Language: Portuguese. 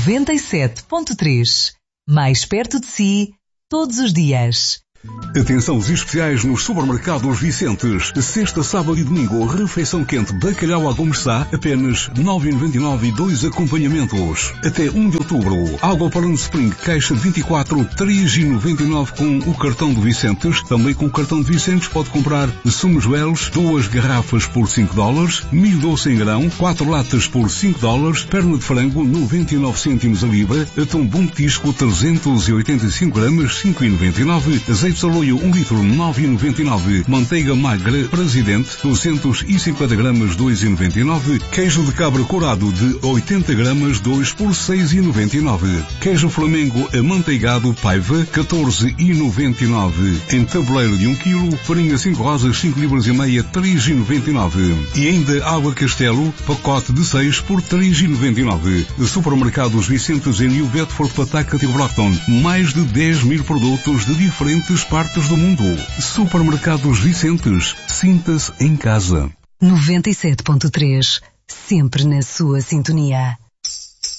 97.3. Mais perto de si, todos os dias. Atenção os especiais nos supermercados Vicentes. Sexta, sábado e domingo, refeição quente bacalhau à Gomes Sá, apenas 9,99 e 2 acompanhamentos. Até 1 de outubro, água para um Spring, caixa de 24, 3,99 com o cartão de Vicentes. Também com o cartão de Vicentes pode comprar sumos belos, 2 garrafas por $5, milho doce em grão, 4 latas por $5, perna de frango, 99 cêntimos a libra, atum bom petisco, 385 gramas, 5,99, azeite de aloio 1 litro, 9,99. Manteiga magra Presidente, 250 gramas, 2,99. Queijo de cabra corado de 80 gramas, 2 por 6,99. Queijo Flamengo amanteigado Paiva, 14,99. Em tabuleiro de 1 kg, farinha 5 rosas, 5 libras e meia, 3,99. E ainda água Castelo, pacote de 6 por 3,99. Supermercados Vicentes em New Bedford, Pataca e Brockton. Mais de 10.000 produtos de diferentes partes do mundo. Supermercados Vicentes. Sinta-se em casa. 97.3. Sempre na sua sintonia.